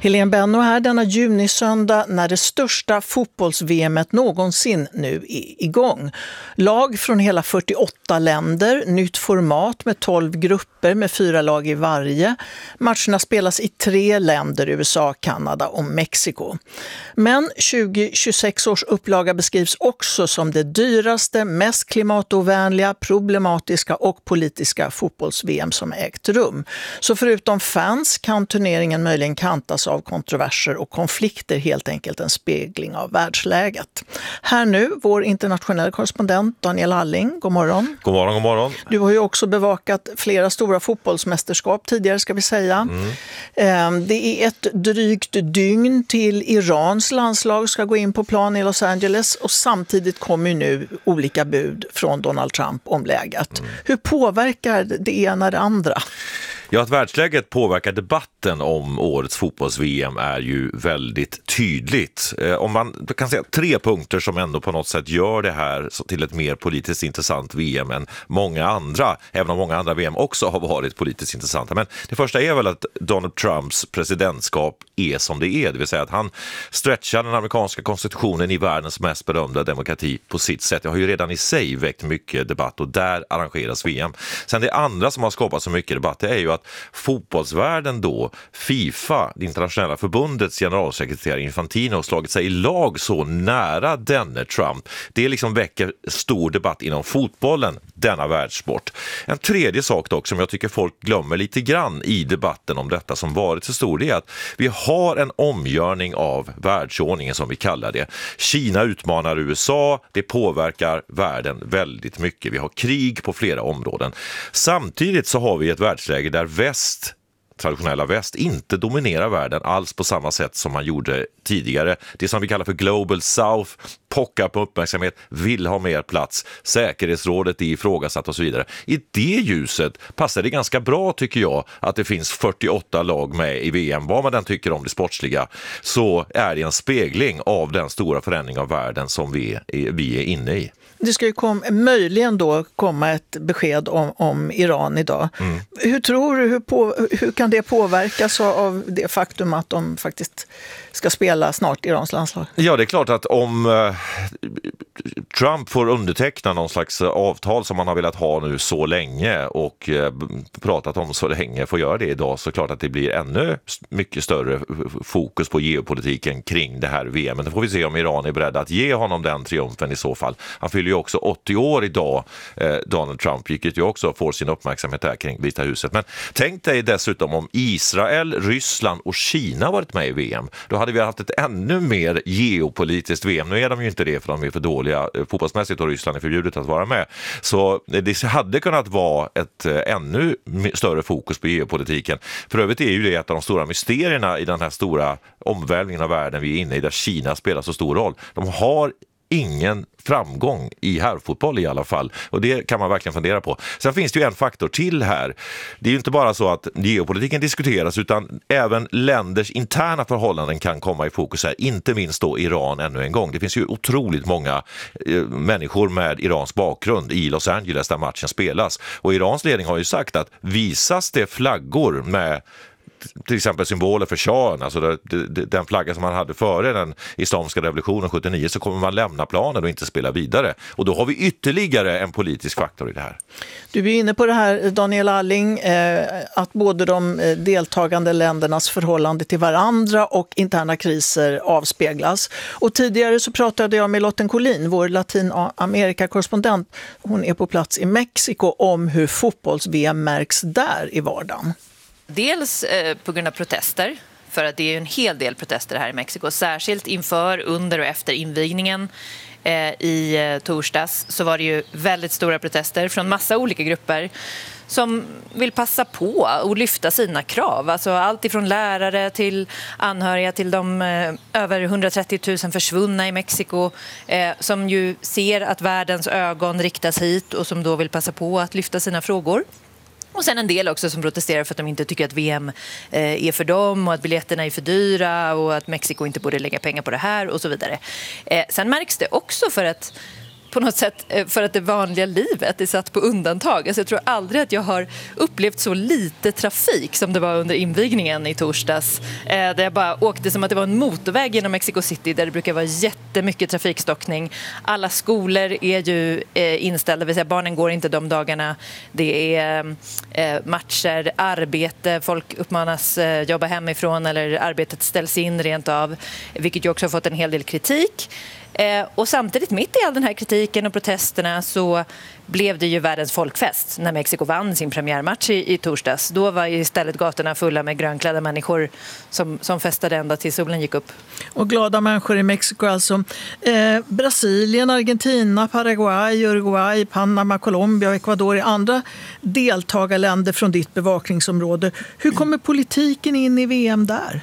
Helene Benno här denna junisöndag när det största fotbolls-VMet någonsin nu är igång. Lag från hela 48 länder, nytt format med 12 grupper med 4 lag i varje. Matcherna spelas i 3 länder, USA, Kanada och Mexiko. Men 2026 års upplaga beskrivs också som det dyraste, mest klimatovänliga, problematiska och politiska fotbolls-VM som ägt rum. Så förutom fans kan turneringen möjligen kantas av kontroverser och konflikter, helt enkelt en spegling av världsläget. Här nu, vår internationella korrespondent Daniel Alling. God morgon. God morgon, god morgon. Du har ju också bevakat flera stora fotbollsmästerskap tidigare, ska vi säga. Det är ett drygt dygn till Irans landslag ska gå in på plan i Los Angeles och samtidigt kommer nu olika bud från Donald Trump om läget. Hur påverkar det ena det andra? Ja, att världsläget påverkar debatten om årets fotbolls-VM är ju väldigt tydligt. Om man kan säga 3 punkter som ändå på något sätt gör det här till ett mer politiskt intressant VM än många andra, även om många andra VM också har varit politiskt intressanta. Men det första är väl att Donald Trumps presidentskap är som det är, det vill säga att han stretchar den amerikanska konstitutionen i världens mest berömda demokrati på sitt sätt. Det har ju redan i sig väckt mycket debatt och där arrangeras VM. Sen det andra som har skapat så mycket debatt är ju att fotbollsvärlden då, FIFA, det internationella förbundets generalsekreterare Infantino, har slagit sig i lag så nära denne Trump. Det liksom väcker stor debatt inom fotbollen, denna världssport. En tredje sak dock som jag tycker folk glömmer lite grann i debatten om detta som varit så stor, det är att vi har en omgörning av världsordningen som vi kallar det. Kina utmanar USA, det påverkar världen väldigt mycket. Vi har krig på flera områden. Samtidigt så har vi ett världsläge där traditionella väst inte dominerar världen alls på samma sätt som man gjorde tidigare. Det som vi kallar för Global South pockar på uppmärksamhet, vill ha mer plats, säkerhetsrådet är ifrågasatt och så vidare. I det ljuset passar det ganska bra, tycker jag, att det finns 48 lag med i VM. Vad man den tycker om det sportsliga, så är det en spegling av den stora förändring av världen som vi är inne i. Det ska ju möjligen då komma ett besked om Iran idag. Hur tror du, hur kan det påverkas av det faktum att de faktiskt ska spela snart Irans landslag? Ja, det är klart att om Trump får underteckna någon slags avtal som man har velat ha nu så länge och pratat om så länge, får göra det idag, så klart att det blir ännu mycket större fokus på geopolitiken kring det här VM. Men då får vi se om Iran är beredd att ge honom den triumfen i så fall. Han fyller ju också 80 år idag, Donald Trump, vilket ju också får sin uppmärksamhet här kring Vita huset. Men tänk dig dessutom om Israel, Ryssland och Kina varit med i VM. Då hade vi haft ett ännu mer geopolitiskt VM. Nu är de ju inte det, för de är för dåliga fotbollsmässigt och Ryssland är förbjudet att vara med. Så det hade kunnat vara ett ännu större fokus på geopolitiken. För övrigt är ju det ett av de stora mysterierna i den här stora omvälvningen av världen vi är inne i, där Kina spelar så stor roll. De har ingen framgång i herrfotboll i alla fall. Och det kan man verkligen fundera på. Sen finns det ju en faktor till här. Det är ju inte bara så att geopolitiken diskuteras, utan även länders interna förhållanden kan komma i fokus här. Inte minst då Iran ännu en gång. Det finns ju otroligt många människor med Irans bakgrund i Los Angeles där matchen spelas. Och Irans ledning har ju sagt att visas det flaggor med till exempel symboler för shahen, alltså den flagga som man hade före den islamiska revolutionen 79, så kommer man lämna planen och inte spela vidare. Och då har vi ytterligare en politisk faktor i det här. Du är inne på det här, Daniel Alling, att både de deltagande ländernas förhållande till varandra och interna kriser avspeglas. Och tidigare så pratade jag med Lotten Collin, vår Latinamerika-korrespondent. Hon är på plats i Mexiko, om hur fotbolls-VM märks där i vardagen. Dels på grund av protester, för att det är en hel del protester här i Mexiko, särskilt inför, under och efter invigningen i torsdags, så var det ju väldigt stora protester från massa olika grupper som vill passa på och lyfta sina krav. Alltså allt ifrån lärare till anhöriga till de över 130 000 försvunna i Mexiko som ju ser att världens ögon riktas hit och som då vill passa på att lyfta sina frågor. Och sen en del också som protesterar för att de inte tycker att VM är för dem och att biljetterna är för dyra och att Mexiko inte borde lägga pengar på det här och så vidare. Sen märks det också för att på något sätt för att det vanliga livet är satt på undantag. Alltså jag tror aldrig att jag har upplevt så lite trafik som det var under invigningen i torsdags. Där jag bara åkte som att det var en motorväg genom Mexico City där det brukar vara jättemycket trafikstockning. Alla skolor är ju inställda, det vill säga barnen går inte de dagarna. Det är matcher, arbete, folk uppmanas jobba hemifrån eller arbetet ställs in rent av, vilket ju också har fått en hel del kritik. Och samtidigt mitt i all den här kritiken och protesterna så blev det ju världens folkfest när Mexiko vann sin premiärmatch i torsdags. Då var istället gatorna fulla med grönklädda människor som festade ända till solen gick upp. Och glada människor i Mexiko alltså. Brasilien, Argentina, Paraguay, Uruguay, Panama, Colombia och Ecuador är andra deltagarländer från ditt bevakningsområde. Hur kommer politiken in i VM där?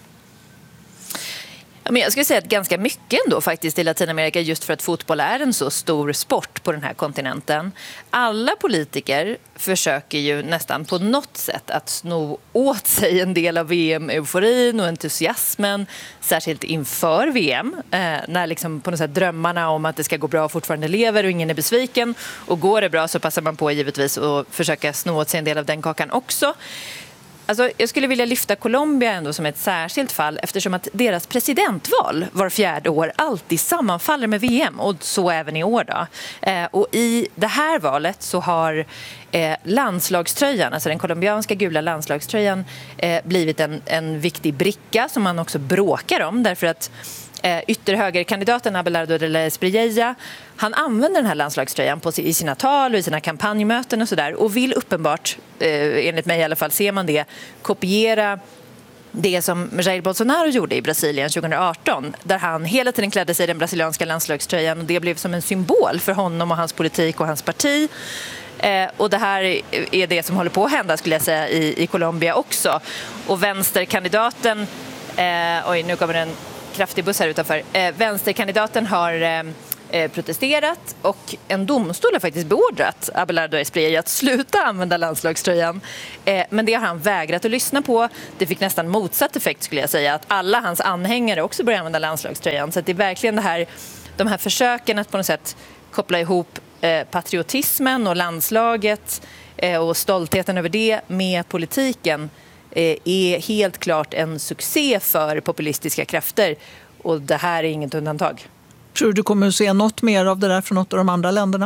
Men jag skulle säga att ganska mycket ändå faktiskt i Latinamerika, just för att fotboll är en så stor sport på den här kontinenten. Alla politiker försöker ju nästan på något sätt att sno åt sig en del av VM-euforin och entusiasmen, särskilt inför VM, när liksom på något sätt drömmarna om att det ska gå bra fortfarande lever och ingen är besviken. Och går det bra så passar man på givetvis att försöka sno åt sig en del av den kakan också. Alltså, jag skulle vilja lyfta Colombia ändå som ett särskilt fall eftersom att deras presidentval var 4:e år alltid sammanfaller med VM och så även i år då. Och i det här valet så har landslagströjan, alltså den colombianska gula landslagströjan, blivit en viktig bricka som man också bråkar om därför att ytterhögerkandidaten Abelardo de la Espriella, han använder den här landslagströjan i sina tal och i sina kampanjmöten och sådär och vill uppenbart, enligt mig i alla fall ser man det, kopiera det som Jair Bolsonaro gjorde i Brasilien 2018 där han hela tiden klädde sig i den brasilianska landslagströjan och det blev som en symbol för honom och hans politik och hans parti. Och det här är det som håller på att hända skulle jag säga i Colombia också. Och vänsterkandidaten, nu kommer en kraftig buss här utanför. Vänsterkandidaten har protesterat och en domstol har faktiskt beordrat Abelardo Espriella att sluta använda landslagströjan. Men det har han vägrat att lyssna på. Det fick nästan motsatt effekt skulle jag säga, att alla hans anhängare också börjar använda landslagströjan. Så att det är verkligen de här försöken att på något sätt koppla ihop patriotismen och landslaget och stoltheten över det med politiken är helt klart en succé för populistiska krafter och det här är inget undantag. Tror du kommer att se något mer av det där från något av de andra länderna?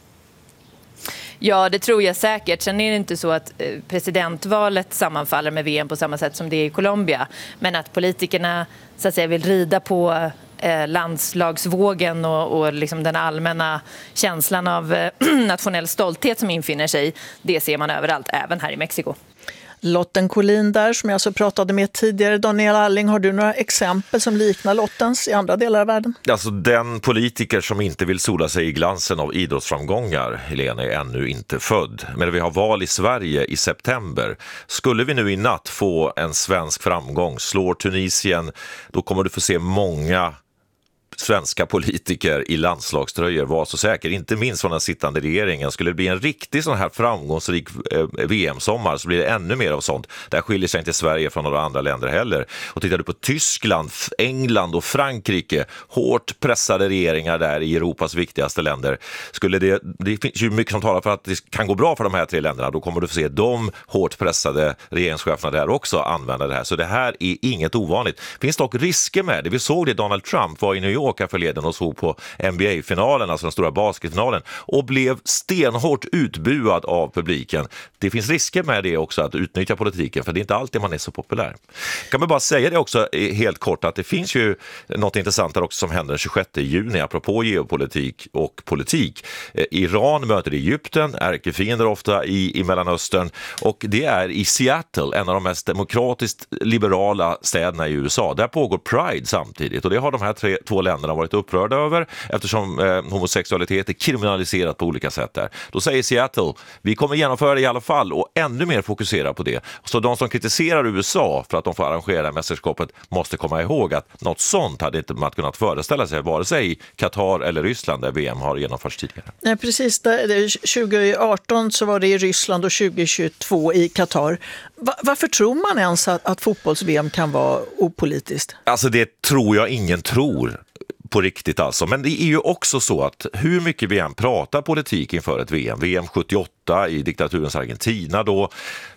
Ja, det tror jag säkert. Sen är det inte så att presidentvalet sammanfaller med VM på samma sätt som det är i Colombia. Men att politikerna så att säga vill rida på landslagsvågen och liksom den allmänna känslan av nationell stolthet som infinner sig, det ser man överallt, även här i Mexiko. Lotten Collin där, som jag alltså pratade med tidigare. Daniel Alling, har du några exempel som liknar Lottens i andra delar av världen? Alltså den politiker som inte vill sola sig i glansen av idrottsframgångar, Helena, är ännu inte född. Men vi har val i Sverige i september. Skulle vi nu i natt få en svensk framgång, slår Tunisien, då kommer du få se många svenska politiker i landslagströjor, var så säker, inte minst från den sittande regeringen. Skulle det bli en riktig sån här framgångsrik VM-sommar så blir det ännu mer av sånt. Där skiljer sig inte Sverige från några andra länder heller. Och tittar du på Tyskland, England och Frankrike, hårt pressade regeringar där i Europas viktigaste länder, det finns ju mycket som talar för att det kan gå bra för de här tre länderna. Då kommer du få se de hårt pressade regeringscheferna där också använda det här. Så det här är inget ovanligt. Finns dock risker med det. Vi såg det, Donald Trump var i New York förleden och såg på NBA-finalen, alltså den stora basketfinalen, och blev stenhårt utbuad av publiken. Det finns risker med det också, att utnyttja politiken, för det är inte alltid man är så populär. Kan man bara säga det också helt kort, att det finns ju något intressant där också som händer den 26 juni apropå geopolitik och politik. Iran möter Egypten, ärkefiender ofta i Mellanöstern, och det är i Seattle, en av de mest demokratiskt liberala städerna i USA. Där pågår Pride samtidigt, och det har de här två länderna varit upprörda över eftersom homosexualitet är kriminaliserat på olika sätt där. Då säger Seattle, vi kommer genomföra det i alla fall och ännu mer fokusera på det. Så de som kritiserar USA för att de får arrangera mästerskapet måste komma ihåg att något sånt hade inte man kunnat föreställa sig vare sig i Qatar eller Ryssland där VM har genomförts tidigare. Nej, precis. 2018 så var det i Ryssland och 2022 i Qatar. Varför tror man ens att fotbolls-VM kan vara opolitiskt? Alltså det tror jag ingen tror. på riktigt alltså. Men det är ju också så att hur mycket vi än pratar politik inför ett VM 78 i diktaturens Argentina då,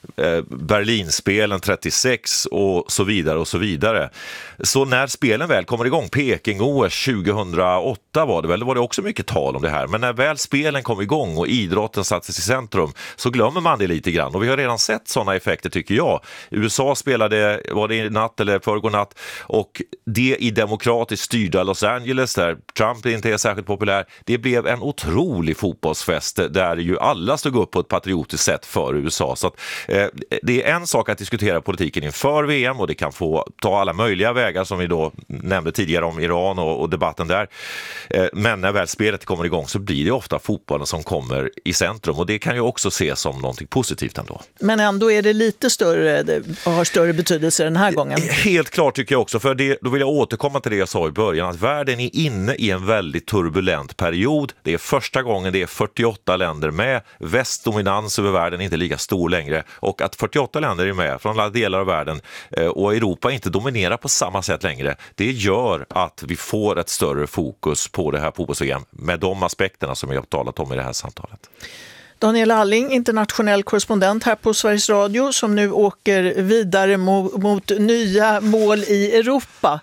Berlinspelen 36 och så vidare och så vidare. Så när spelen väl kommer igång, Peking-OS 2008 var det också mycket tal om det här. Men när väl spelen kom igång och idrotten sattes i centrum så glömmer man det lite grann. Och vi har redan sett sådana effekter tycker jag. USA spelade, var det i natt eller förrgår natt, och det i demokratiskt styrda Los Angeles där Trump inte är särskilt populär, det blev en otrolig fotbollsfest där ju alla stod upp på ett patriotiskt sätt för USA. Så att, det är en sak att diskutera politiken inför VM och det kan få ta alla möjliga vägar som vi då nämnde tidigare om Iran och debatten där. Men när väl spelet kommer igång så blir det ofta fotbollen som kommer i centrum och det kan ju också ses som någonting positivt ändå. Men ändå är det lite större och har större betydelse den här gången. Helt klart tycker jag också, för det, då vill jag återkomma till det jag sa i början, att världen är inne i en väldigt turbulent period. Det är första gången det är 48 länder med, västdominans över världen är inte lika stor längre, och att 48 länder är med från alla delar av världen och Europa inte dominerar på samma sätt längre, det gör att vi får ett större fokus på det här fotbolls-VM med de aspekterna som jag har talat om i det här samtalet. Daniel Alling, internationell korrespondent här på Sveriges Radio, som nu åker vidare mot nya mål i Europa.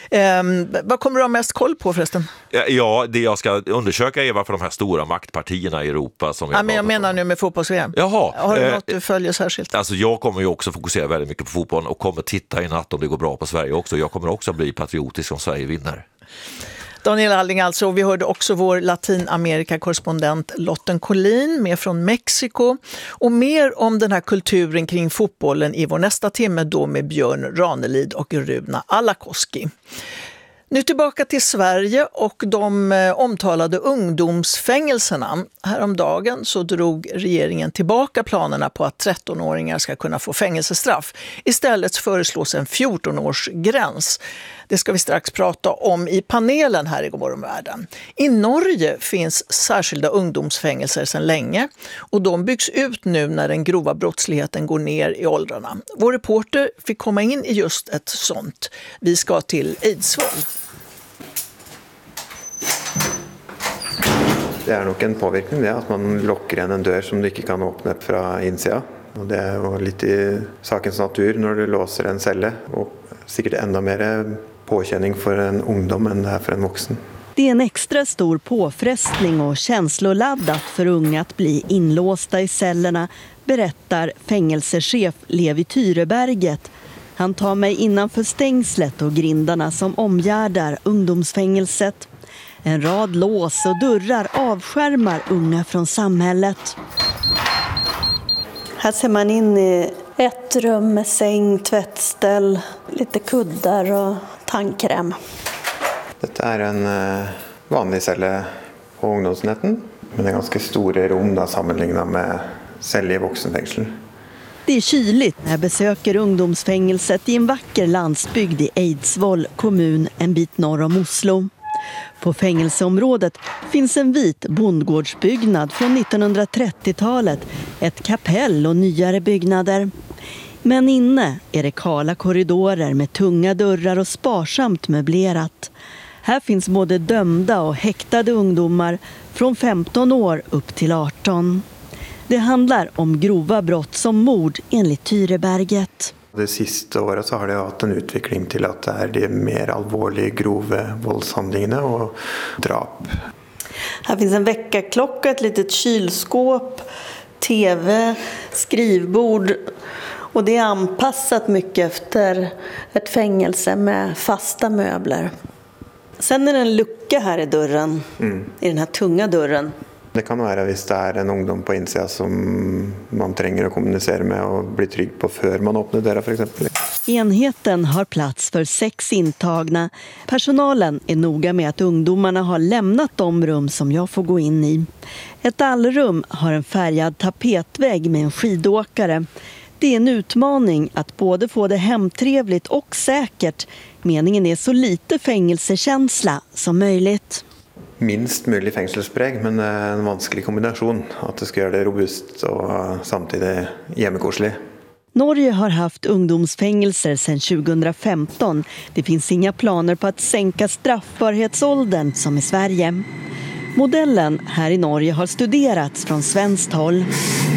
Vad kommer du ha mest koll på förresten? Ja, det jag ska undersöka är varför de här stora maktpartierna i Europa som jag menar nu med fotbolls-VM. Jaha. Har du något du följer särskilt? Alltså jag kommer ju också fokusera väldigt mycket på fotbollen och kommer titta i natt om det går bra på Sverige också. Jag kommer också bli patriotisk om Sverige vinner. Daniel Alling alltså, och vi hörde också vår Latinamerika-korrespondent Lotten Collin med från Mexiko. Och mer om den här kulturen kring fotbollen i vår nästa timme då med Björn Ranelid och Runa Alakoski. Nu tillbaka till Sverige och de omtalade ungdomsfängelserna. Häromdagen så drog regeringen tillbaka planerna på att 13-åringar ska kunna få fängelsestraff. Istället föreslås en 14-årsgräns. Det ska vi strax prata om i panelen här i Godmorgon Världen. I Norge finns särskilda ungdomsfängelser sedan länge och de byggs ut nu när den grova brottsligheten går ner i åldrarna. Vår reporter fick komma in i just ett sånt. Vi ska till Eidsvoll. Det är nog en påverkan det att man lockar igen en dörr som du inte kan öppna från insidan. Och det är ju lite i sakens natur när du låser en celle och säkert ända mer påkänning för en ungdom än det är för en vuxen. Det är en extra stor påfrestning och känsloladdat för unga att bli inlåsta i cellerna, berättar fängelsechef Levi Tyreberget. Han tar mig innanför stängslet och grindarna som omgärdar ungdomsfängelset. En rad lås och dörrar avskärmar unga från samhället. Här ser man in i ett rum med säng, tvättställ, lite kuddar och tandkräm. Detta är en vanlig celle på ungdomsenheten. Men det är ganska stora rum där sammanlignat med celler i vuxenfängsel. Det är kyligt när jag besöker ungdomsfängelset i en vacker landsbygd i Eidsvoll kommun en bit norr om Oslo. På fängelseområdet finns en vit bondgårdsbyggnad från 1930-talet, ett kapell och nyare byggnader. Men inne är det kala korridorer med tunga dörrar och sparsamt möblerat. Här finns både dömda och häktade ungdomar från 15 år upp till 18. Det handlar om grova brott som mord enligt Tyreberget. Det sista året så har det haft en utveckling till att det är de mer allvarliga, grova våldshandlingarna och drap. Här finns en väckarklocka, ett litet kylskåp, tv, skrivbord. Och det är anpassat mycket efter ett fängelse med fasta möbler. Sen är det en lucka här i dörren, i den här tunga dörren. Det kan vara om det är en ungdom på insidan som man tränger att kommunicera med och bli trygg på för man öppnar dörren för exempel. Enheten har plats för 6 intagna. Personalen är noga med att ungdomarna har lämnat de rum som jag får gå in i. Ett allrum har en färgad tapetvägg med en skidåkare. Det är en utmaning att både få det hemtrevligt och säkert. Meningen är så lite fängelsekänsla som möjligt. Minst möjlig fängelsespräg, men en vanskelig kombination. Att det ska göra det robust och samtidigt hemmekoselig. Norge har haft ungdomsfängelser sedan 2015. Det finns inga planer på att sänka straffbarhetsåldern som i Sverige. Modellen här i Norge har studerats från svenskt håll.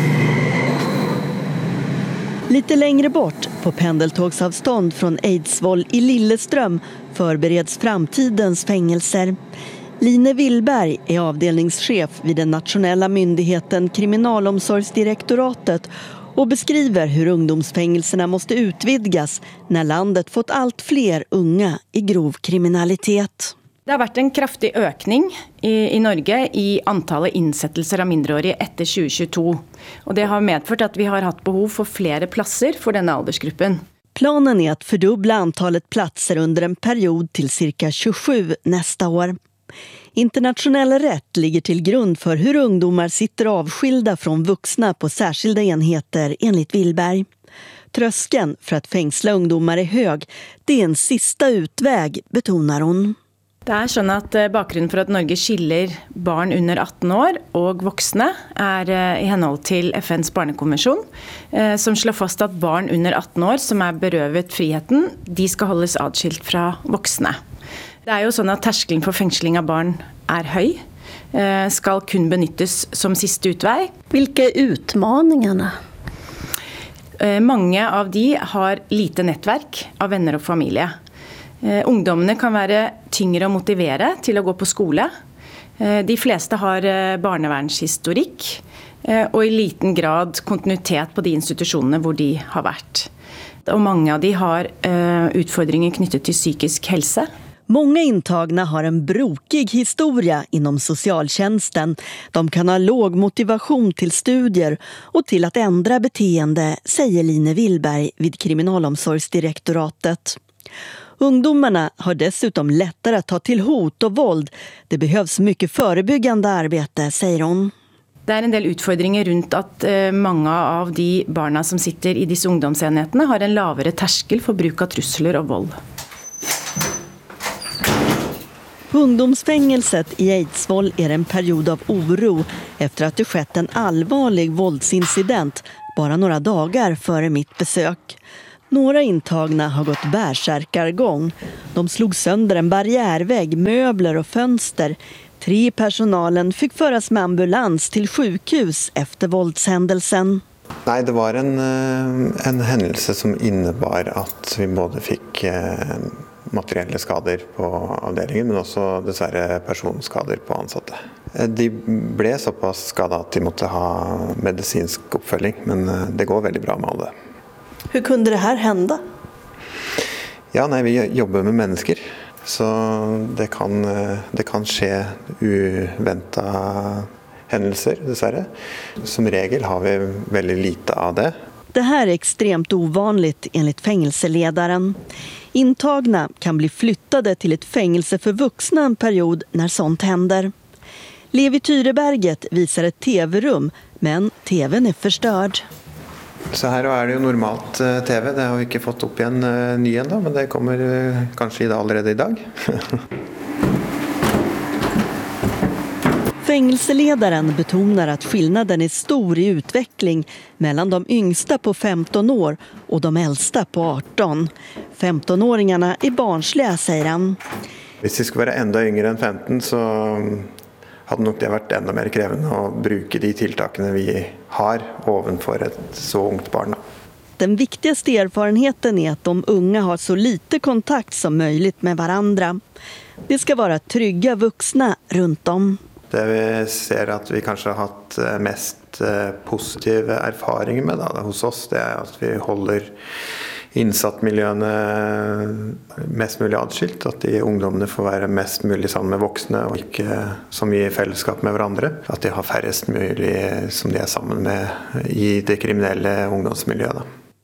Lite längre bort, på pendeltågsavstånd från Eidsvoll i Lillestrøm, förbereds framtidens fängelser. Line Willberg är avdelningschef vid den nationella myndigheten Kriminalomsorgsdirektoratet och beskriver hur ungdomsfängelserna måste utvidgas när landet fått allt fler unga i grov kriminalitet. Det har varit en kraftig ökning i Norge i antallet insättelser av mindreåriga efter 2022. Och det har medfört att vi har haft behov för flera platser för denna åldersgruppen. Planen är att fördubbla antalet platser under en period till cirka 27 nästa år. Internationell rätt ligger till grund för hur ungdomar sitter avskilda från vuxna på särskilda enheter enligt Willberg. Tröskeln för att fängsla ungdomar är hög. Det är en sista utväg, betonar hon. Det är så att bakgrunden för att Norge skiljer barn under 18 år och vuxna är i henhold till FNs barnekonvention som slår fast att barn under 18 år som är berövat friheten, de ska hållas adskilt från vuxna. Det är ju så att terskelen för fängsling av barn är hög, ska kun benyttas som sista utväg. Vilka är utmaningarna? Många av de har lite nätverk av vänner och familj. Ungdomarna kan vara tyngre att motivera till att gå på skola. De flesta har barnevernshistorik och i liten grad kontinuitet på de institutioner hvor de har varit. Och många av de har utfordringer knyttet till psykisk hälsa. Många intagna har en brokig historia inom socialtjänsten. De kan ha låg motivation till studier och till att ändra beteende, säger Line Willberg vid Kriminalomsorgsdirektoratet. Ungdomarna har dessutom lättare att ta till hot och våld. Det behövs mycket förebyggande arbete, säger hon. Det är en del utfordringar runt att många av de barna som sitter i dessa ungdomsenheterna har en lavere terskel för bruk av trusler och våld. På ungdomsfängelset i Eidsvoll är en period av oro efter att det skett en allvarlig våldsincident bara några dagar före mitt besök. Några intagna har gått bärsärkargång. De slog sönder en barriärvägg, möbler och fönster. 3 i personalen fick föras med ambulans till sjukhus efter våldshändelsen. Nej, det var en händelse som innebar att vi både fick materiella skador på avdelningen men också dessvärre personskador på ansatte. De blev så pass skadade att de måste ha medicinsk uppföljning, men det går väldigt bra med alla. Hur kunde det här hända? Ja, nej, vi jobbar med människor. Så det kan ske oväntade händelser, dessvärre. Som regel har vi väldigt lite av det. Det här är extremt ovanligt enligt fängelseledaren. Intagna kan bli flyttade till ett fängelse för vuxna en period när sånt händer. Levi Tyreberget visar ett tv-rum, men tvn är förstörd. Så här är det ju normalt tv. Det har vi inte fått upp igen ny än, men det kommer kanske allerede idag. Fängelseledaren betonar att skillnaden är stor i utveckling mellan de yngsta på 15 år och de äldsta på 18. 15-åringarna är barnsliga, säger han. Om vi ska vara ända yngre än 15 så hade nog det varit ända mer krävande att bruka de tilltaken vi har ovanför ett så ungt barn. Den viktigaste erfarenheten är att de unga har så lite kontakt som möjligt med varandra. Det ska vara trygga vuxna runt om. Det vi ser att vi kanske har haft mest positiva erfarenheter med hos oss, det är att vi håller insattmiljöerna mest möjligt adskilt, att de ungdomarna får vara mest möjligt sammen med vuxna och inte som i fällskap med varandra, att de har färrest möjligt som de är sammen med i de kriminella ungdomsmiljöerna.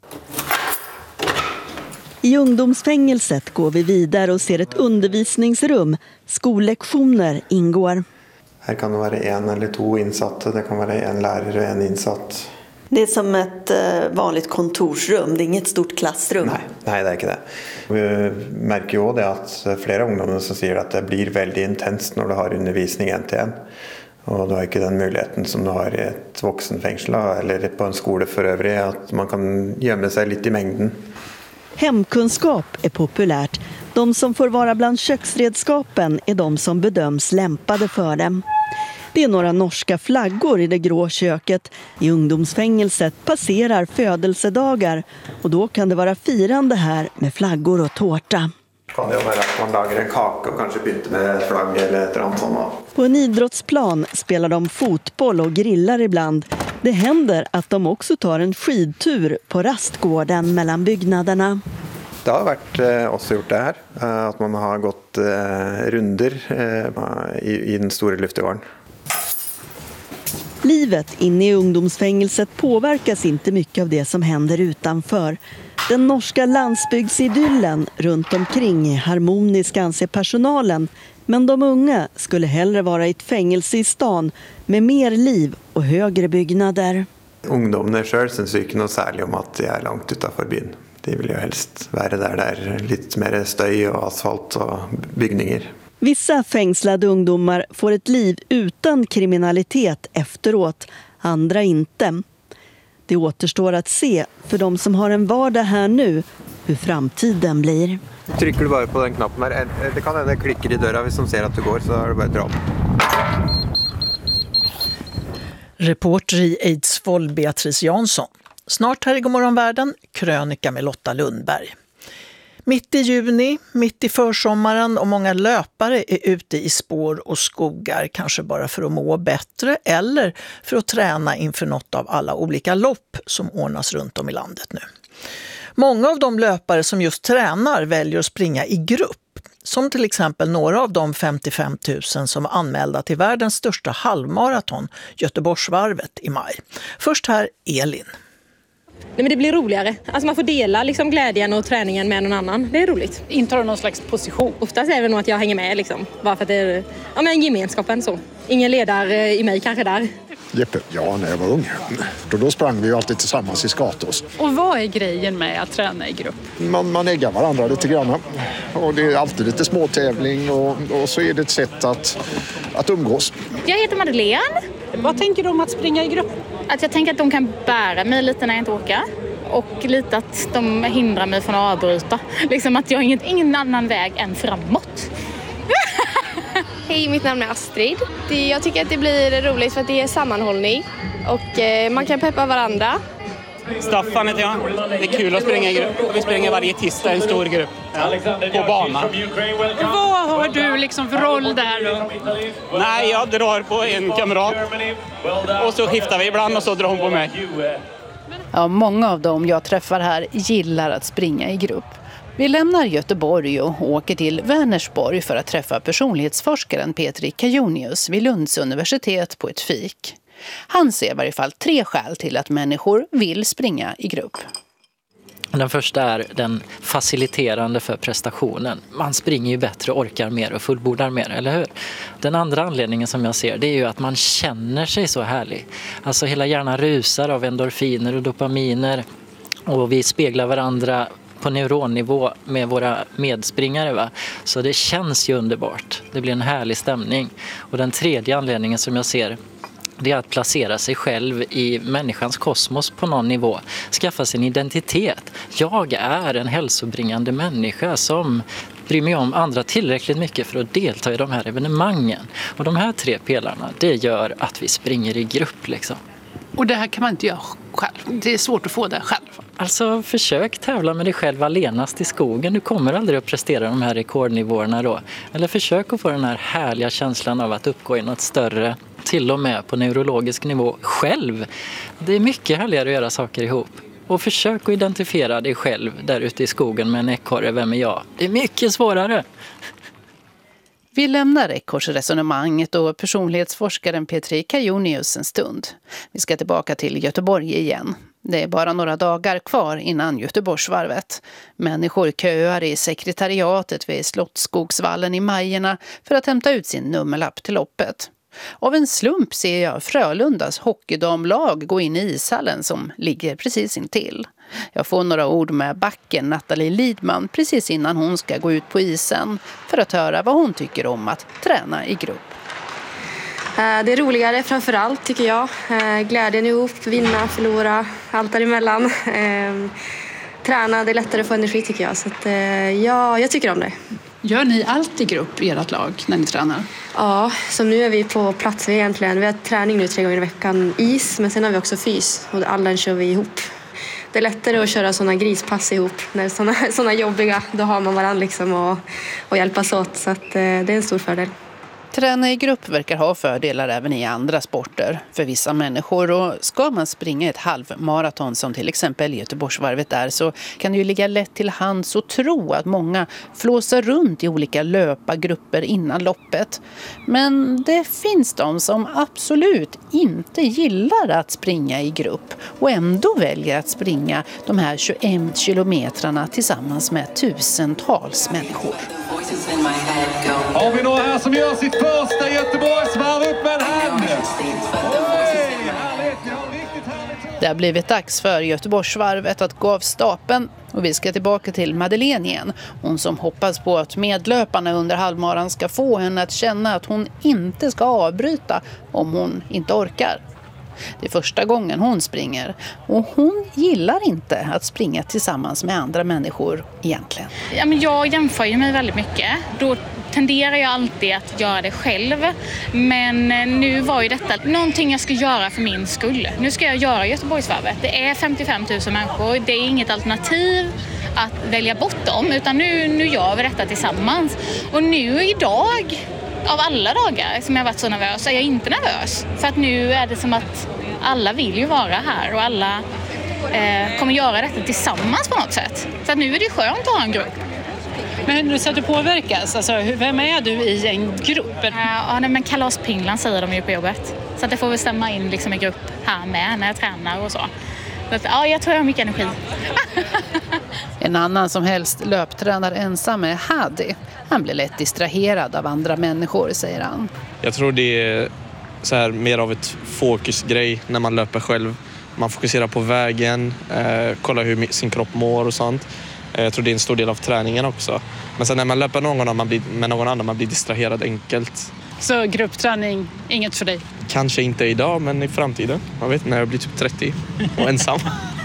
I ungdomsfängelset går vi vidare och ser ett undervisningsrum. Skollektioner ingår. Här kan det vara 1 eller 2 insatta, det kan vara en lärare och en insatt. Det är som ett vanligt kontorsrum, det är inget stort klassrum. Nej, det är inte det. Vi märker ju det att flera ungdomar som säger att det blir väldigt intensivt när du har undervisning 1-1. Och du har inte den möjligheten som du har i ett vuxenfängsel eller på en skola för övrigt, att man kan gömma sig lite i mängden. Hemkunskap är populärt. De som får vara bland köksredskapen är de som bedöms lämpade för dem. Det är några norska flaggor i det grå köket. I ungdomsfängelset passerar födelsedagar och då kan det vara firande här med flaggor och tårta. Kan det vara att man lagar en kaka och kanske byter med flagg eller ett annat sånt? På en idrottsplan spelar de fotboll och grillar ibland. Det händer att de också tar en skidtur på rastgården mellan byggnaderna. Det har varit också gjort det här, att man har gått runder i den stora lyftegården. Livet inne i ungdomsfängelset påverkas inte mycket av det som händer utanför. Den norska landsbygdsidyllen runt omkring är harmonisk, anser personalen. Men de unga skulle hellre vara i ett fängelse i stan med mer liv och högre byggnader. Ungdomarna själv syns inte något särskilt om att de är långt utanför byn. De vill ju helst vara där det är lite mer stöj och asfalt och byggningar. Vissa fängslade ungdomar får ett liv utan kriminalitet efteråt, andra inte. Det återstår att se för de som har en vardag här nu hur framtiden blir. Trycker du bara på den knappen här, det kan hända klickar i dörren, hvis de ser att du går så är det bara att dra. Reporter i Eidsvoll, Beatrice Jansson. Snart här i Godmorgon Världen, krönika med Lotta Lundberg. Mitt i juni, mitt i försommaren och många löpare är ute i spår och skogar, kanske bara för att må bättre eller för att träna inför något av alla olika lopp som ordnas runt om i landet nu. Många av de löpare som just tränar väljer att springa i grupp, som till exempel några av de 55 000 som är anmälda till världens största halvmaraton, Göteborgsvarvet i maj. Först här Elin. Nej, men det blir roligare. Alltså man får dela liksom glädjen och träningen med någon annan. Det är roligt. Intar du någon slags position? Oftast är det nog att jag hänger med liksom. Bara för att det är men gemenskapen så. Ingen ledare i mig kanske där. Jeppe, ja, när jag var ung. Då sprang vi ju alltid tillsammans i Skatås. Och vad är grejen med att träna i grupp? Man äggar varandra lite grann. Och det är alltid lite småtävling och så är det ett sätt att umgås. Jag heter Madeleine. Vad tänker du om att springa i grupp? Att jag tänker att de kan bära mig lite när jag inte åker. Och lite att de hindrar mig från att avbryta. Liksom att jag har ingen annan väg än framåt. Hej, mitt namn är Astrid. Jag tycker att det blir roligt för att det är sammanhållning. Och man kan peppa varandra. Staffan heter jag. Det är kul att springa i grupp. Vi springer varje tisdag i en stor grupp på banan. Vad har du liksom för roll där då? Nej, jag drar på en kamrat. Och så skiftar vi ibland och så drar hon på mig. Ja, många av dem jag träffar här gillar att springa i grupp. Vi lämnar Göteborg och åker till Vänersborg för att träffa personlighetsforskaren Petri Kajonius vid Lunds universitet på ett fik. Han ser i varje fall 3 skäl till att människor vill springa i grupp. Den första är den faciliterande för prestationen. Man springer ju bättre, orkar mer och fullbordar mer, eller hur? Den andra anledningen som jag ser, det är ju att man känner sig så härlig. Alltså hela hjärnan rusar av endorfiner och dopaminer och vi speglar varandra på neuronnivå med våra medspringare, va? Så det känns ju underbart. Det blir en härlig stämning. Och den tredje anledningen som jag ser, det är att placera sig själv i människans kosmos på någon nivå. Skaffa sin identitet. Jag är en hälsobringande människa som bryr mig om andra tillräckligt mycket för att delta i de här evenemangen. Och de här 3 pelarna, det gör att vi springer i grupp liksom. Och det här kan man inte göra själv. Det är svårt att få det själv. Alltså försök tävla med dig själv allenast i skogen. Du kommer aldrig att prestera de här rekordnivåerna då. Eller försök att få den här härliga känslan av att uppgå i något större, till och med på neurologisk nivå själv. Det är mycket härligare att göra saker ihop. Och försök att identifiera dig själv där ute i skogen med en ekorre. Vem är jag? Det är mycket svårare. Vi lämnar ekorrsresonemanget och personlighetsforskaren Petri Kajonius en stund. Vi ska tillbaka till Göteborg igen. Det är bara några dagar kvar innan Göteborgsvarvet. Människor köar i sekretariatet vid Slottsskogsvallen i Majerna för att hämta ut sin nummerlapp till loppet. Av en slump ser jag Frölundas hockeydamlag gå in i ishallen som ligger precis intill. Jag får några ord med backen Nathalie Lidman precis innan hon ska gå ut på isen för att höra vad hon tycker om att träna i grupp. Det är roligare framför allt tycker jag. Glädjen ihop, vinna, förlora, allt däremellan. Träna, det är lättare att få energi tycker jag. Så att, jag tycker om det. Gör ni allt i grupp i ert lag när ni tränar? Ja, som nu är vi på plats egentligen. Vi har träning nu 3 gånger i veckan, is, men sen har vi också fys. Och all den kör vi ihop. Det är lättare att köra sådana grispass ihop. När såna jobbiga, då har man varandra liksom och hjälpas åt. Så att, det är en stor fördel. Träna i grupp verkar ha fördelar även i andra sporter för vissa människor, och ska man springa ett halvmaraton som till exempel Göteborgsvarvet är, så kan det ju ligga lätt till hands att tro att många flåsar runt i olika löpargrupper innan loppet. Men det finns de som absolut inte gillar att springa i grupp och ändå väljer att springa de här 21 kilometrarna tillsammans med tusentals människor. Har vi några här som gör sitt första Göteborgsvarv? Upp med en hand! Det har blivit dags för Göteborgsvarvet att gå av stapeln, och vi ska tillbaka till Madeleine igen. Hon som hoppas på att medlöparna under halvmaran ska få henne att känna att hon inte ska avbryta om hon inte orkar. Det är första gången hon springer, och hon gillar inte att springa tillsammans med andra människor egentligen. Ja, men jag jämför ju mig väldigt mycket. Då tenderar jag alltid att göra det själv. Men nu var ju detta någonting jag ska göra för min skull. Nu ska jag göra Göteborgsvarvet. Det är 55 000 människor. Det är inget alternativ att välja bort dem, utan nu gör vi detta tillsammans. Och nu idag, av alla dagar som jag varit så nervös, är jag inte nervös. För att nu är det som att alla vill ju vara här och alla kommer göra detta tillsammans på något sätt. Så att nu är det skönt att ha en grupp. Men hur ser du påverkas? Alltså, vem är du i en grupp? Ja, men kalaspinglan säger de ju på jobbet. Så att det får vi stämma in liksom i grupp här med när jag tränar och så. Så att, ja, jag tror jag har mycket energi. En annan som helst löptränar ensam är Hadi. Han blir lätt distraherad av andra människor, säger han. Jag tror det är så här mer av ett fokusgrej när man löper själv. Man fokuserar på vägen, kollar hur sin kropp mår och sånt. Jag tror det är en stor del av träningen också. Men sen när man löper med någon annan, man blir distraherad enkelt. Så gruppträning, inget för dig? Kanske inte idag, men i framtiden. Man vet när jag blir typ 30 och ensam.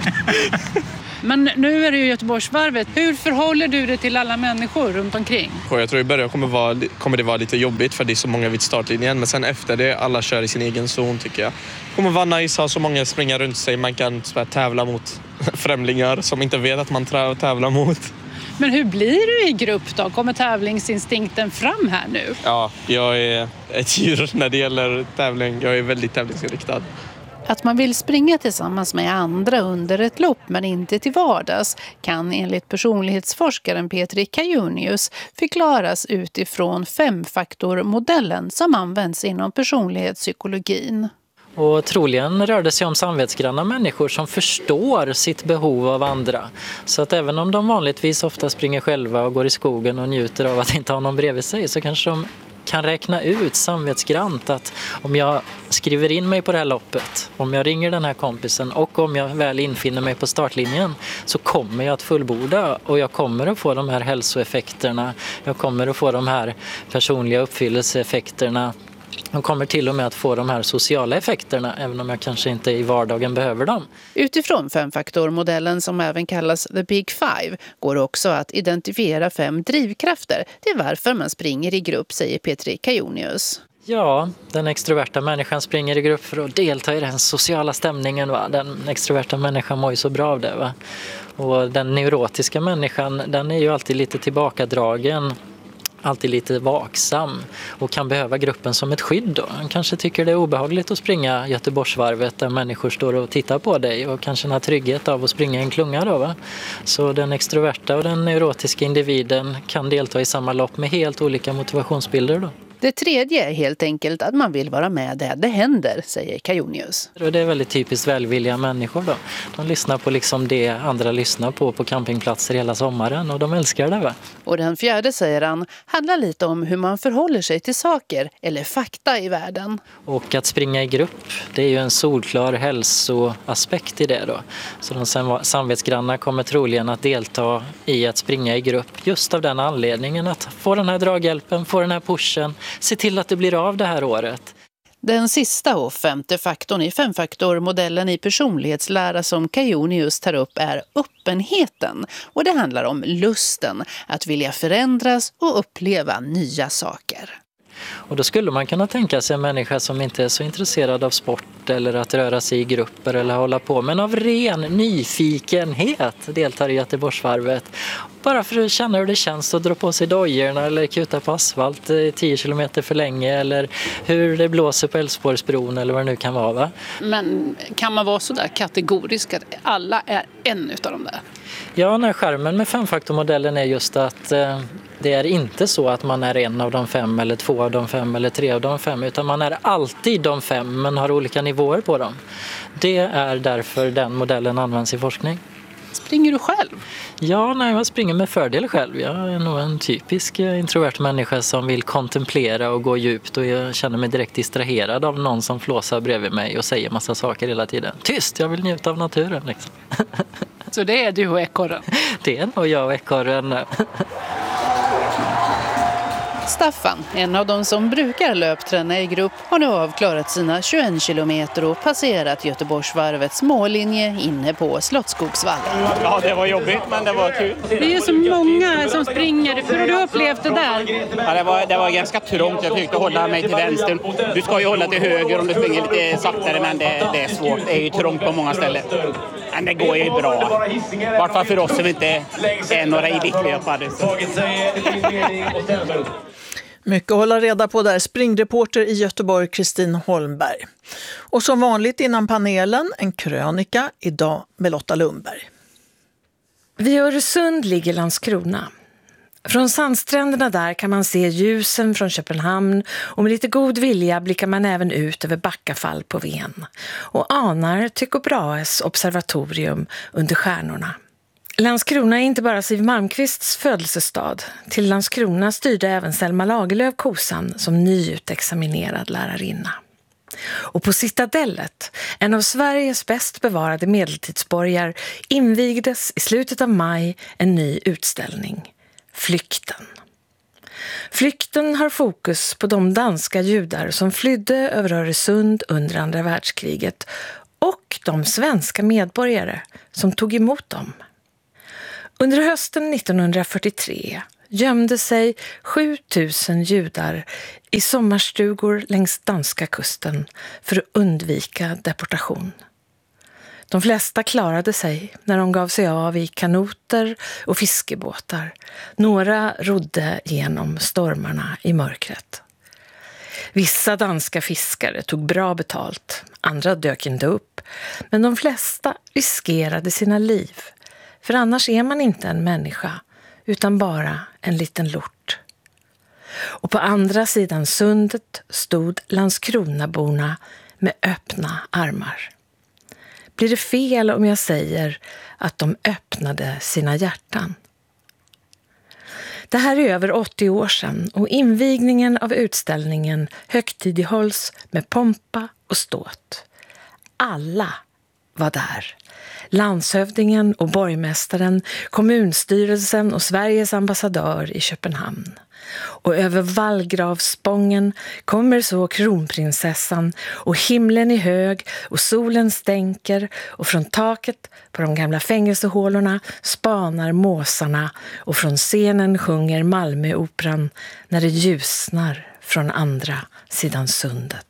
Men nu är det ju Göteborgsvarvet. Hur förhåller du dig till alla människor runt omkring? Jag tror i början kommer det vara lite jobbigt för det är så många vid startlinjen. Men sen efter det, alla kör i sin egen zon tycker jag. Det kommer vara nice, ha så många springer runt sig. Man kan tävla mot främlingar som inte vet att man tävlar mot. Men hur blir du i grupp då? Kommer tävlingsinstinkten fram här nu? Ja, jag är ett djur när det gäller tävling. Jag är väldigt tävlingsinriktad. Att man vill springa tillsammans med andra under ett lopp men inte till vardags kan enligt personlighetsforskaren Petri Kajunius förklaras utifrån 5-faktormodellen som används inom personlighetspsykologin. Och troligen rör det sig om samvetsgranna människor som förstår sitt behov av andra. Så att även om de vanligtvis ofta springer själva och går i skogen och njuter av att inte ha någon bredvid sig, så kanske de kan räkna ut samvetsgrant att om jag skriver in mig på det här loppet, om jag ringer den här kompisen och om jag väl infinner mig på startlinjen, så kommer jag att fullborda och jag kommer att få de här hälsoeffekterna, jag kommer att få de här personliga uppfyllelseeffekterna. De kommer till och med att få de här sociala effekterna, även om jag kanske inte i vardagen behöver dem. Utifrån 5-faktormodellen, som även kallas The Big Five, går också att identifiera 5 drivkrafter till varför man springer i grupp, säger Petri Kajunius. Ja, den extroverta människan springer i grupp för att delta i den sociala stämningen. Va? Den extroverta människan mår ju så bra av det. Va? Och den neurotiska människan, den är ju alltid lite tillbakadragen. Alltid lite vaksam och kan behöva gruppen som ett skydd då. Han kanske tycker det är obehagligt att springa Göteborgsvarvet där människor står och tittar på dig och kanske har trygghet av att springa en klunga då, va? Så den extroverta och den neurotiska individen kan delta i samma lopp med helt olika motivationsbilder då. Det tredje är helt enkelt att man vill vara med där det händer, säger Kajunius. Det är väldigt typiskt välvilliga människor då. De lyssnar på liksom det andra lyssnar på campingplatser hela sommaren och de älskar det, va? Och den fjärde, säger han, handlar lite om hur man förhåller sig till saker eller fakta i världen. Och att springa i grupp, det är ju en solklar hälsoaspekt i det då. Så de samvetsgranna kommer troligen att delta i att springa i grupp just av den anledningen att få den här draghjälpen, få den här pushen, se till att det blir av det här året. Den sista och femte faktorn i femfaktormodellen i personlighetslära som Kajonius tar upp är öppenheten. Och det handlar om lusten att vilja förändras och uppleva nya saker. Och då skulle man kunna tänka sig en människa som inte är så intresserad av sport eller att röra sig i grupper eller hålla på, men av ren nyfikenhet deltar i Göteborgsvarvet. Bara för att känna hur det känns att dra på sig dojorna eller kuta på asfalt 10 kilometer för länge eller hur det blåser på Älvsborgsbron eller vad det nu kan vara. Va? Men kan man vara så där kategorisk att alla är en utav dem där? Ja, när skärmen med femfaktormodellen är just att det är inte så att man är en av de 5 eller 2 av de 5 eller 3 av de 5, utan man är alltid de 5 men har olika nivåer på dem. Det är därför den modellen används i forskning. Springer du själv? Ja, nej, jag springer med fördel själv. Jag är nog en typisk introvert människa som vill kontemplera och gå djupt, och jag känner mig direkt distraherad av någon som flåsar bredvid mig och säger massa saker hela tiden. Tyst, jag vill njuta av naturen liksom. Så det är du och ekorren? Det är nog jag och ekorren. Staffan, en av de som brukar löpträna i grupp, har nu avklarat sina 21 kilometer och passerat Göteborgsvarvets mållinje inne på Slottsskogsvallen. Ja, det var jobbigt, men det var kul. Det är ju så många som springer. Hur har du upplevt det där? Ja, det var ganska trångt. Jag försökte hålla mig till vänster. Du ska ju hålla till höger om du springer lite saktare, men det är svårt. Det är ju trångt på många ställen. Men det går ju bra. I vart fall för oss som inte är några elitlöpare. Mycket att hålla reda på där. Springreporter i Göteborg, Kristin Holmberg. Och som vanligt innan panelen, en krönika idag med Lotta Lundberg. Vid Öresund ligger Landskrona. Från sandstränderna där kan man se ljusen från Köpenhamn, och med lite god vilja blickar man även ut över Backafall på Ven och anar Tycho Brahes observatorium under stjärnorna. Landskrona är inte bara Siw Malmkvists födelsestad. Till Landskrona styrde även Selma Lagerlöf Kosan som nyutexaminerad lärarinna. Och på Citadellet, en av Sveriges bäst bevarade medeltidsborgar, invigdes i slutet av maj en ny utställning, Flykten. Flykten har fokus på de danska judar som flydde över Öresund under andra världskriget och de svenska medborgare som tog emot dem. Under hösten 1943 gömde sig 7000 judar i sommarstugor längs danska kusten för att undvika deportation. De flesta klarade sig när de gav sig av i kanoter och fiskebåtar. Några rodde genom stormarna i mörkret. Vissa danska fiskare tog bra betalt, andra dök inte upp. Men de flesta riskerade sina liv. För annars är man inte en människa, utan bara en liten lort. Och på andra sidan sundet stod Landskronaborna med öppna armar. Blir det fel om jag säger att de öppnade sina hjärtan? Det här är över 80 år sedan, och invigningen av utställningen högtidlighålls med pompa och ståt. Alla var där. Landshövdingen och borgmästaren, kommunstyrelsen och Sveriges ambassadör i Köpenhamn. Och över vallgravsspången kommer så kronprinsessan, och himlen är hög och solen stänker, och från taket på de gamla fängelsehålorna spanar måsarna, och från scenen sjunger Malmöoperan när det ljusnar från andra sidan sundet.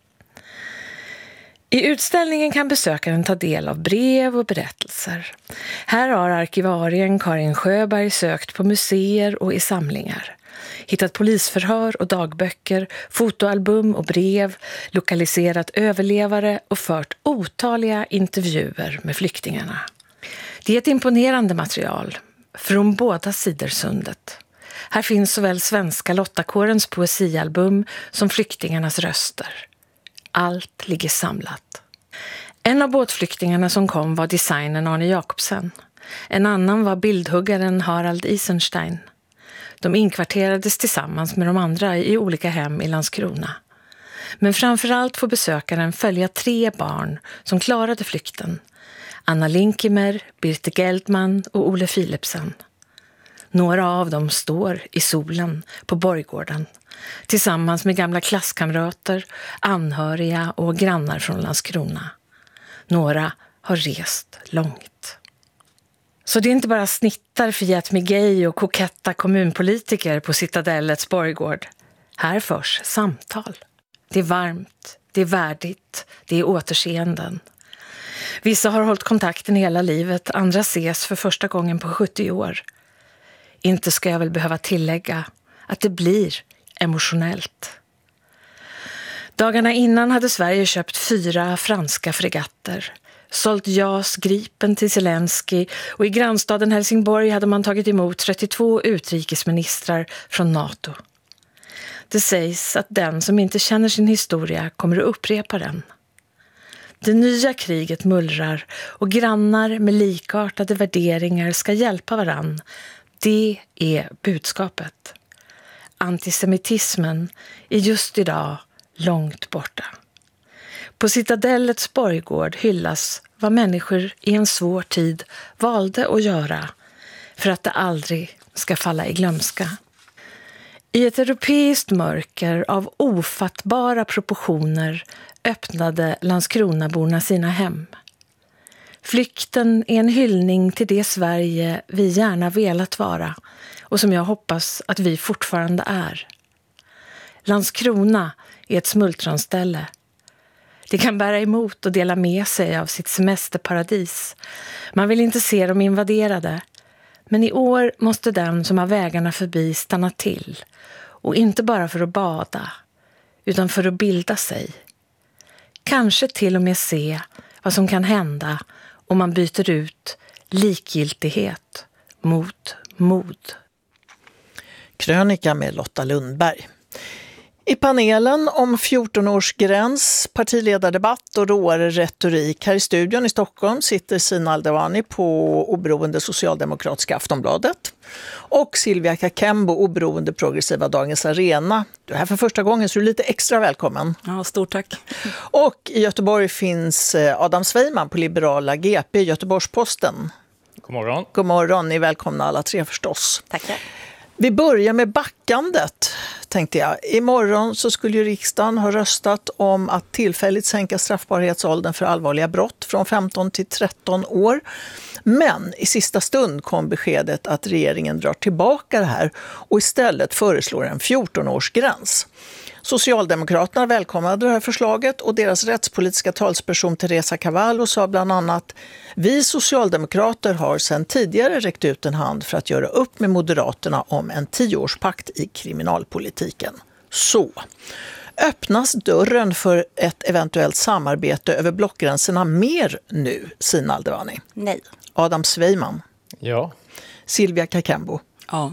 I utställningen kan besökaren ta del av brev och berättelser. Här har arkivarien Karin Sjöberg sökt på museer och i samlingar. Hittat polisförhör och dagböcker, fotoalbum och brev, lokaliserat överlevare och fört otaliga intervjuer med flyktingarna. Det är ett imponerande material från båda sidor sundet. Här finns såväl svenska Lottakårens poesialbum som flyktingarnas röster. Allt ligger samlat. En av båtflyktingarna som kom var designern Arne Jacobsen. En annan var bildhuggaren Harald Isenstein. De inkvarterades tillsammans med de andra i olika hem i Landskrona. Men framförallt får besökaren följa 3 barn som klarade flykten. Anna Linkimer, Birte Geldman och Ole Philipsen. Några av dem står i solen på borggården tillsammans med gamla klasskamrater, anhöriga och grannar från Landskrona. Några har rest långt. Så det är inte bara snittar för Jet Migay och koketta kommunpolitiker på Citadellets borggård. Här förs samtal. Det är varmt, det är värdigt, det är återseenden. Vissa har hållit kontakten hela livet, andra ses för första gången på 70 år. Inte ska jag väl behöva tillägga att det blir emotionellt. Dagarna innan hade Sverige köpt 4 franska fregatter, sålt JAS Gripen till Zelensky och i grannstaden Helsingborg hade man tagit emot 32 utrikesministrar från NATO. Det sägs att den som inte känner sin historia kommer att upprepa den. Det nya kriget mullrar och grannar med likartade värderingar ska hjälpa varann. Det är budskapet. Antisemitismen är just idag långt borta. På Citadellets borggård hyllas vad människor i en svår tid valde att göra för att det aldrig ska falla i glömska. I ett europeiskt mörker av ofattbara proportioner öppnade Landskronaborna sina hem. Flykten är en hyllning till det Sverige vi gärna velat vara och som jag hoppas att vi fortfarande är. Landskrona är ett smultronställe. Det kan bära emot och dela med sig av sitt semesterparadis. Man vill inte se dem invaderade. Men i år måste den som har vägarna förbi stanna till. Och inte bara för att bada, utan för att bilda sig. Kanske till och med se vad som kan hända om man byter ut likgiltighet mot mod. Krönika med Lotta Lundberg. I panelen om 14-årsgräns, partiledardebatt och råare retorik här i studion i Stockholm sitter Sina Aldewani på oberoende socialdemokratiska Aftonbladet och Silvia Kakembo, oberoende progressiva Dagens Arena. Du är här för första gången så du är lite extra välkommen. Ja, stort tack. Och i Göteborg finns Adam Sveiman på Liberala GP, Göteborgs-Posten. God morgon. God morgon, ni är välkomna alla tre förstås. Tackar. Vi börjar med backandet, tänkte jag. Imorgon så skulle ju riksdagen ha röstat om att tillfälligt sänka straffbarhetsåldern för allvarliga brott från 15 till 13 år. Men i sista stund kom beskedet att regeringen drar tillbaka det här och istället föreslår en 14-årsgräns. Socialdemokraterna välkomnade det här förslaget och deras rättspolitiska talsperson Teresa Cavallo sa bland annat: vi socialdemokrater har sedan tidigare räckt ut en hand för att göra upp med Moderaterna om en 10-årspakt i kriminalpolitiken. Så öppnas dörren för ett eventuellt samarbete över blockgränserna mer nu, Sina Aldewani? Nej. Adam Sveiman? Ja. Silvia Kakembo? Ja.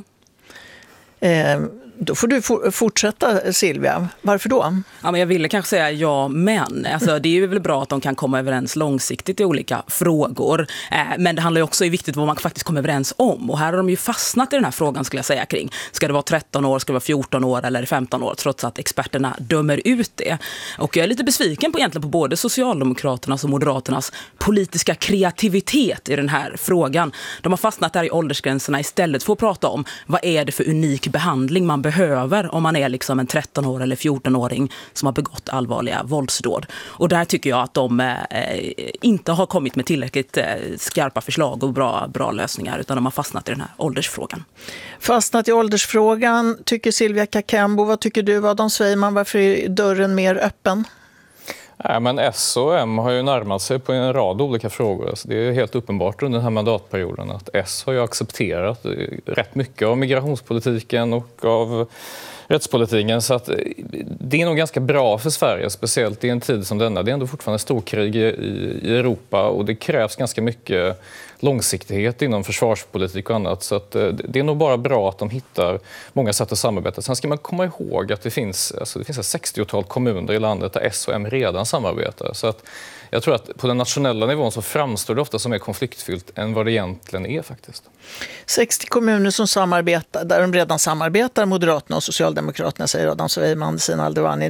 Då får du fortsätta, Silvia. Varför då? Ja, men jag ville kanske säga ja, men alltså, det är ju väl bra att de kan komma överens långsiktigt i olika frågor. Men det handlar ju också om viktigt vad man faktiskt kommer överens om. Och här har de ju fastnat i den här frågan, skulle jag säga, kring. Ska det vara 13 år, ska det vara 14 år eller 15 år? Trots att experterna dömer ut det. Och jag är lite besviken på både Socialdemokraternas och Moderaternas politiska kreativitet i den här frågan. De har fastnat där i åldersgränserna istället för att prata om vad är det för unik behandling man behöver om man är liksom en 13-år eller 14-åring som har begått allvarliga våldsdåd. Och där tycker jag att de inte har kommit med tillräckligt skarpa förslag och bra lösningar, utan de har fastnat i den här åldersfrågan. Fastnat i åldersfrågan, tycker Silvia Kakembo. Vad tycker du, Adam Sveiman? Varför är dörren mer öppen? Ja, men S och M har ju närmat sig på en rad olika frågor. Alltså det är helt uppenbart under den här mandatperioden att S har ju accepterat rätt mycket av migrationspolitiken och av rättspolitiken. Så att det är nog ganska bra för Sverige, speciellt i en tid som denna. Det är ändå fortfarande storkrig i Europa och det krävs ganska mycket långsiktighet inom försvarspolitik och annat. Så att det är nog bara bra att de hittar många sätt att samarbeta. Sen ska man komma ihåg att det finns ett 60-tal kommuner i landet där S och M redan samarbetar. Så att jag tror att på den nationella nivån så framstår det ofta som mer konfliktfyllt än vad det egentligen är faktiskt. 60 kommuner som samarbetar, där de redan samarbetar, Moderaterna och Socialdemokraterna, säger Adam Sveiman, Sina Aldewani.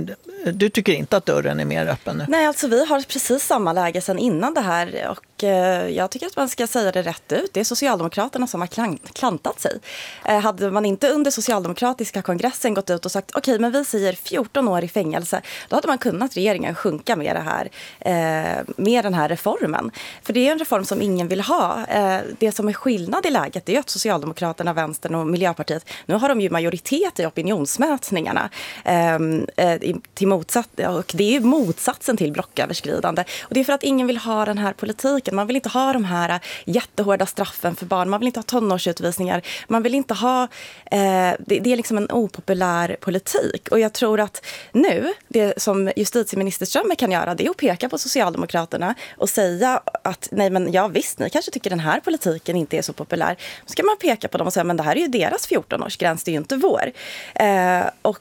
du tycker inte att dörren är mer öppen nu? Nej, alltså vi har precis samma läge sedan innan det här och jag tycker att man ska säga det rätt ut. Det är Socialdemokraterna som har klantat sig. Hade man inte under socialdemokratiska kongressen gått ut och sagt okej, men vi säger 14 år i fängelse, då hade man kunnat regeringen sjunka med det här, med den här reformen. För det är en reform som ingen vill ha. Det som är skillnad i läget är att Socialdemokraterna, Vänstern och Miljöpartiet, nu har de ju majoritet i opinionsmätningarna och det är motsatsen till blocköverskridande. Och det är för att ingen vill ha den här politiken. Man vill inte ha de här jättehårda straffen för barn. Man vill inte ha tonårsutvisningar. Man vill inte ha... det är liksom en opopulär politik. Och jag tror att nu, det som justitieminister Strömmer kan göra, det är att peka på Socialdemokraterna och säga att nej, men ja visst, ni kanske tycker den här politiken inte är så populär. Så ska man peka på dem och säga, men det här är ju deras 14-årsgräns, det är ju inte vår. Och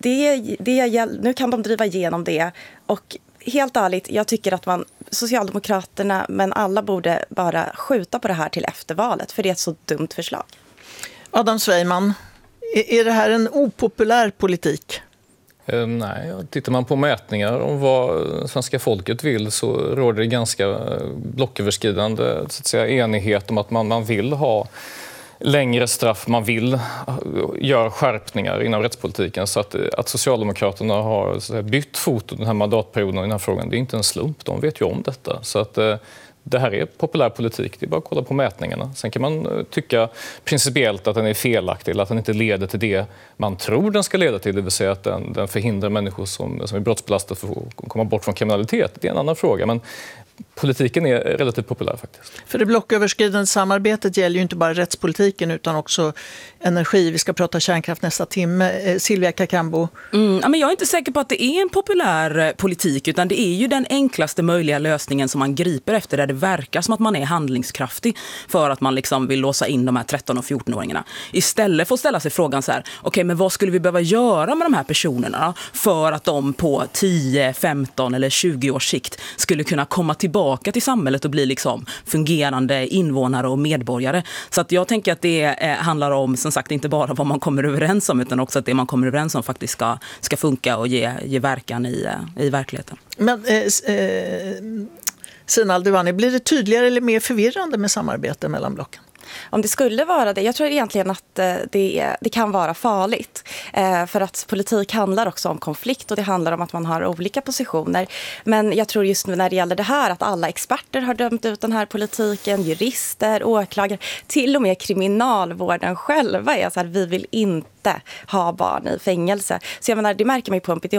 nu kan de driva igenom det. Och helt ärligt, jag tycker att Socialdemokraterna, men alla borde bara skjuta på det här till eftervalet, för det är ett så dumt förslag. Adam Svejman, är det här en opopulär politik? Nej, tittar man på mätningar om vad svenska folket vill så råder det ganska blocköverskridande så att säga, enighet om att man vill ha längre straff, man vill göra skärpningar inom rättspolitiken. Så att Socialdemokraterna har bytt fot den här mandatperioden i den här frågan, det är inte en slump. De vet ju om detta. Så att det här är populär politik, det är bara att kolla på mätningarna. Sen kan man tycka principiellt att den är felaktig eller att den inte leder till det man tror den ska leda till. Det vill säga att den förhindrar människor som är brottsbelastade för att komma bort från kriminalitet. Det är en annan fråga, men politiken är relativt populär faktiskt. För det blocköverskridande samarbetet gäller ju inte bara rättspolitiken utan också energi. Vi ska prata kärnkraft nästa timme. Silvia Kakambo. Men jag är inte säker på att det är en populär politik, utan det är ju den enklaste möjliga lösningen som man griper efter, där det verkar som att man är handlingskraftig för att man liksom vill låsa in de här 13- och 14-åringarna. Istället för att ställa sig frågan så här, okej, men vad skulle vi behöva göra med de här personerna för att de på 10, 15 eller 20 års sikt skulle kunna komma tillbaka till samhället och bli liksom fungerande invånare och medborgare. Så att jag tänker att det handlar om, som sagt, inte bara vad man kommer överens om, utan också att det man kommer överens om faktiskt ska funka och ge verkan i verkligheten. Men Sina Aldivani, blir det tydligare eller mer förvirrande med samarbete mellan blocken? Om det skulle vara det, jag tror egentligen att det kan vara farligt. För att politik handlar också om konflikt och det handlar om att man har olika positioner. Men jag tror just när det gäller det här att alla experter har dömt ut den här politiken, jurister, åklagare, till och med kriminalvården själva är så här, vi vill inte ha barn i fängelse. Så jag menar, det märker man ju på